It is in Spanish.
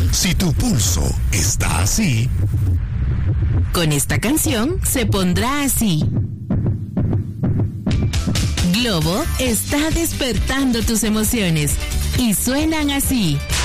Si tu pulso está así, con esta canción se pondrá así. Globo está despertando tus emociones y suenan así.